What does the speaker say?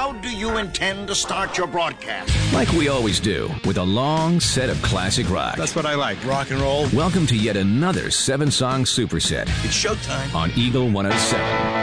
how do you intend to start your broadcast? Like we always do, with a long set of classic rock. That's what I like, rock and roll. Welcome to yet another 7-song superset. It's showtime. On Eagle 107.